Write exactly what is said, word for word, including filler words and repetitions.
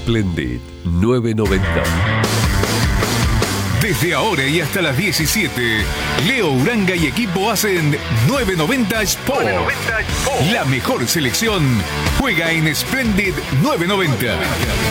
Splendid nueve noventa. Desde ahora y hasta las diecisiete, Leo Uranga y equipo hacen nueve noventa Sport. La mejor selección juega en Splendid nueve noventa.